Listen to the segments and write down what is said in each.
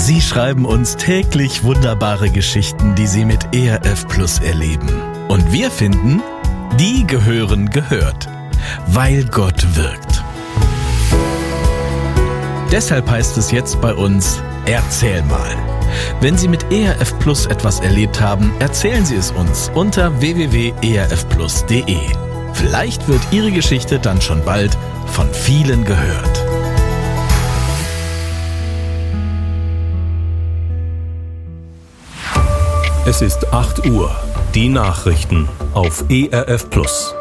Sie schreiben uns täglich wunderbare Geschichten, die Sie mit ERF Plus erleben. Und wir finden, die gehören gehört, weil Gott wirkt. Deshalb heißt es jetzt bei uns, erzähl mal. Wenn Sie mit ERF Plus etwas erlebt haben, erzählen Sie es uns unter www.erfplus.de. Vielleicht wird Ihre Geschichte dann schon bald von vielen gehört. Es ist 8 Uhr. Die Nachrichten auf ERF Plus.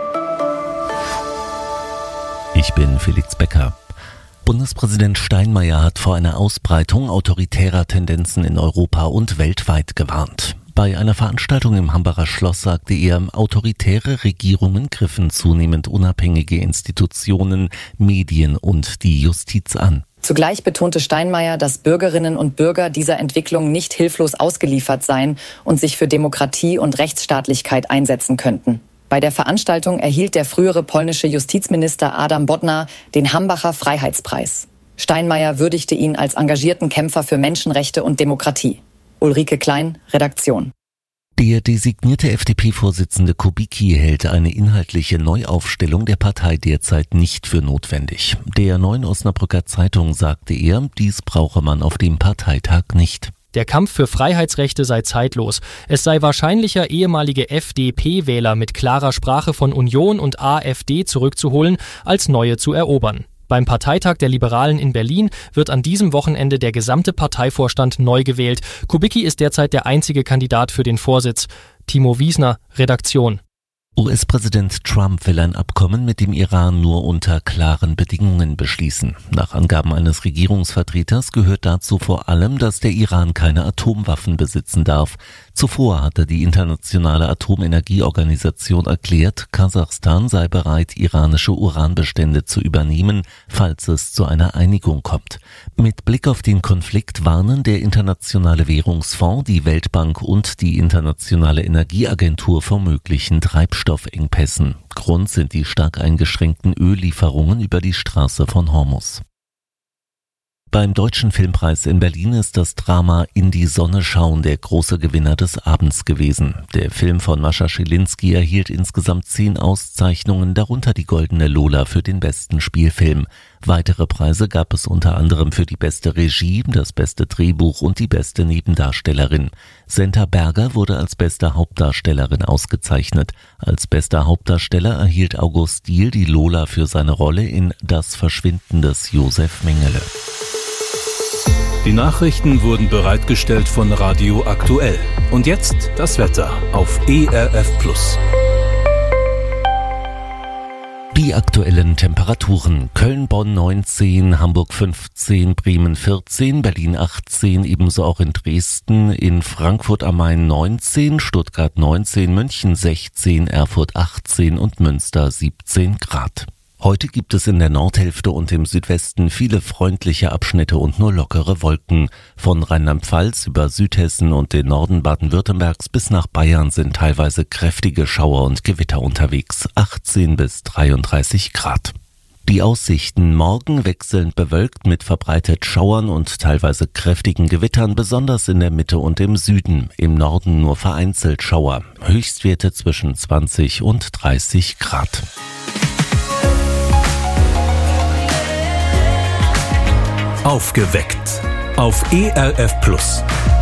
Ich bin Felix Becker. Bundespräsident Steinmeier hat vor einer Ausbreitung autoritärer Tendenzen in Europa und weltweit gewarnt. Bei einer Veranstaltung im Hambacher Schloss sagte er, autoritäre Regierungen griffen zunehmend unabhängige Institutionen, Medien und die Justiz an. Zugleich betonte Steinmeier, dass Bürgerinnen und Bürger dieser Entwicklung nicht hilflos ausgeliefert seien und sich für Demokratie und Rechtsstaatlichkeit einsetzen könnten. Bei der Veranstaltung erhielt der frühere polnische Justizminister Adam Bodnar den Hambacher Freiheitspreis. Steinmeier würdigte ihn als engagierten Kämpfer für Menschenrechte und Demokratie. Ulrike Klein, Redaktion. Der designierte FDP-Vorsitzende Kubicki hält eine inhaltliche Neuaufstellung der Partei derzeit nicht für notwendig. Der Neuen Osnabrücker Zeitung sagte er, dies brauche man auf dem Parteitag nicht. Der Kampf für Freiheitsrechte sei zeitlos. Es sei wahrscheinlicher, ehemalige FDP-Wähler mit klarer Sprache von Union und AfD zurückzuholen, als neue zu erobern. Beim Parteitag der Liberalen in Berlin wird an diesem Wochenende der gesamte Parteivorstand neu gewählt. Kubicki ist derzeit der einzige Kandidat für den Vorsitz. Timo Wiesner, Redaktion. US-Präsident Trump will ein Abkommen mit dem Iran nur unter klaren Bedingungen beschließen. Nach Angaben eines Regierungsvertreters gehört dazu vor allem, dass der Iran keine Atomwaffen besitzen darf. Zuvor hatte die Internationale Atomenergieorganisation erklärt, Kasachstan sei bereit, iranische Uranbestände zu übernehmen, falls es zu einer Einigung kommt. Mit Blick auf den Konflikt warnen der Internationale Währungsfonds, die Weltbank und die Internationale Energieagentur vor möglichen Treibstoffengpässen. Grund sind die stark eingeschränkten Öllieferungen über die Straße von Hormuz. Beim Deutschen Filmpreis in Berlin ist das Drama In die Sonne schauen der große Gewinner des Abends gewesen. Der Film von Mascha Schilinski erhielt insgesamt 10 Auszeichnungen, darunter die Goldene Lola für den besten Spielfilm. Weitere Preise gab es unter anderem für die beste Regie, das beste Drehbuch und die beste Nebendarstellerin. Senta Berger wurde als beste Hauptdarstellerin ausgezeichnet. Als bester Hauptdarsteller erhielt August Diehl die Lola für seine Rolle in Das Verschwinden des Josef Mengele. Die Nachrichten wurden bereitgestellt von Radio Aktuell. Und jetzt das Wetter auf ERF Plus. Die aktuellen Temperaturen: Köln-Bonn 19, Hamburg 15, Bremen 14, Berlin 18, ebenso auch in Dresden, in Frankfurt am Main 19, Stuttgart 19, München 16, Erfurt 18 und Münster 17 Grad. Heute gibt es in der Nordhälfte und im Südwesten viele freundliche Abschnitte und nur lockere Wolken. Von Rheinland-Pfalz über Südhessen und den Norden Baden-Württembergs bis nach Bayern sind teilweise kräftige Schauer und Gewitter unterwegs, 18 bis 33 Grad. Die Aussichten: morgen wechselnd bewölkt mit verbreitet Schauern und teilweise kräftigen Gewittern, besonders in der Mitte und im Süden. Im Norden nur vereinzelt Schauer. Höchstwerte zwischen 20 und 30 Grad. Aufgeweckt auf ERF Plus.